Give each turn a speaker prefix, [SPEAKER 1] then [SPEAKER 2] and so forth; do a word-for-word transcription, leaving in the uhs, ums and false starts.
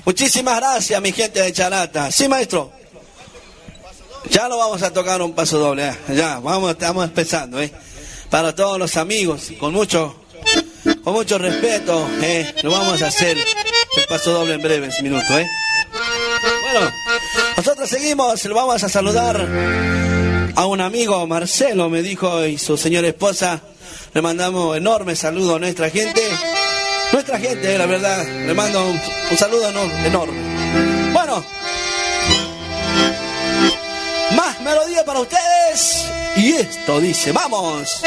[SPEAKER 1] Muchísimas gracias, mi gente de Charata. Sí, maestro. Ya lo vamos a tocar un paso doble. ¿eh? Ya, vamos, estamos empezando, ¿eh? Para todos los amigos, con mucho, con mucho respeto, ¿eh? Lo vamos a hacer el paso doble en breves minutos, ¿eh? Bueno, nosotros seguimos, lo vamos a saludar a un amigo, Marcelo, me dijo, y su señora esposa. Le mandamos enorme saludo a nuestra gente. Nuestra gente, la verdad, le mando un, un saludo enorme. Bueno, más melodía para ustedes. Y esto dice, ¡vamos!